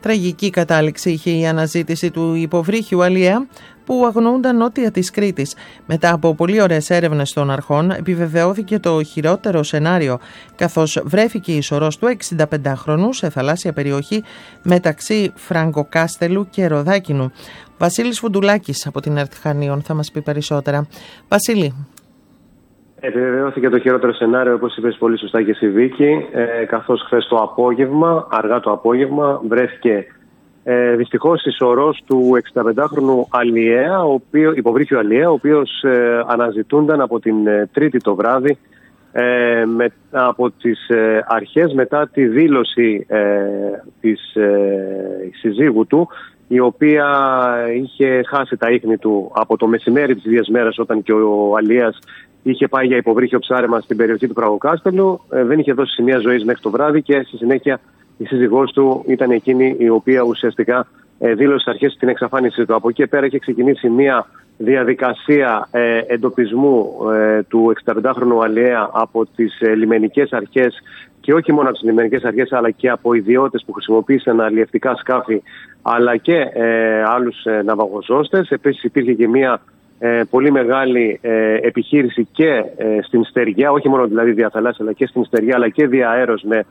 Τραγική κατάληξη είχε η αναζήτηση του υποβρύχιου Αλιέα που αγνοούνταν νότια της Κρήτης. Μετά από πολύ ωραίες έρευνες των αρχών επιβεβαιώθηκε το χειρότερο σενάριο, καθώς βρέθηκε η σωρός του 65χρονου σε θαλάσσια περιοχή μεταξύ Φραγκοκάστελου και Ροδάκινου. Βασίλης Φουντουλάκης από την ΕΡΤ Χανίων θα μας πει περισσότερα. Βασίλη. Επιβεβαιώθηκε το χειρότερο σενάριο, όπως είπες πολύ σωστά και εσύ, Βίκη, καθώς χθες το απόγευμα, αργά το απόγευμα, βρέθηκε δυστυχώς η σωρός του 65χρονου Αλιέα, υποβρύχιου Αλιέα, ο οποίος αναζητούνταν από την Τρίτη το βράδυ από τις αρχές μετά τη δήλωση της συζύγου του, η οποία είχε χάσει τα ίχνη του από το μεσημέρι της ίδιας μέρας, όταν και ο Αλιέας είχε πάει για υποβρύχιο ψάρεμα στην περιοχή του Φραγκοκάστελου. Δεν είχε δώσει σημεία ζωής μέχρι το βράδυ και στη συνέχεια η σύζυγός του ήταν εκείνη η οποία ουσιαστικά δήλωσε στις αρχές την εξαφάνισή του. Από εκεί πέρα είχε ξεκινήσει μια διαδικασία εντοπισμού του 65χρονου Αλιέα από τις λιμενικές αρχές, και όχι μόνο από τις λιμενικές αρχές, αλλά και από ιδιώτες που χρησιμοποίησαν αλλιευτικά σκάφη, αλλά και άλλους ναυαγοζώστες. Επίσης υπήρχε και μια πολύ μεγάλη επιχείρηση και στην Στεριά, όχι μόνο δηλαδή διαθαλάσσια, αλλά και στην Στεριά, αλλά και διαέρος με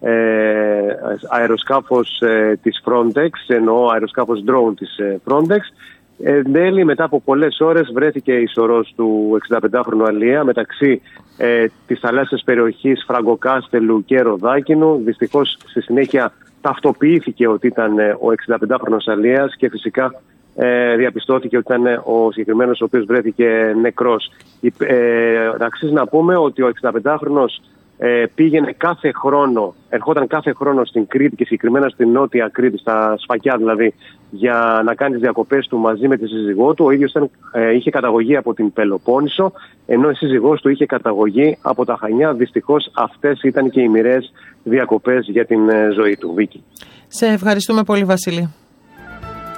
αεροσκάφος της Frontex, εννοώ αεροσκάφος drone της Frontex. Εν τέλει, μετά από πολλές ώρες βρέθηκε η σωρός του 65χρονου Αλιέα μεταξύ της θαλάσσιας περιοχής Φραγκοκάστελου και Ροδάκινου. Δυστυχώς στη συνέχεια ταυτοποιήθηκε ότι ήταν ο 65χρονος Αλιέας και φυσικά διαπιστώθηκε ότι ήταν ο συγκεκριμένος ο οποίος βρέθηκε νεκρός. Αξίζει να πούμε ότι ο 65χρονος πήγαινε κάθε χρόνο, ερχόταν κάθε χρόνο στην Κρήτη και συγκεκριμένα στην Νότια Κρήτη, στα Σφακιά δηλαδή, για να κάνει τις διακοπές του μαζί με τη σύζυγό του. Ο ίδιος είχε καταγωγή από την Πελοπόννησο, ενώ η σύζυγός του είχε καταγωγή από τα Χανιά. Δυστυχώς αυτές ήταν και οι μοιραίες διακοπές για την ζωή του. Βίκη. Σε ευχαριστούμε πολύ, Βασίλη.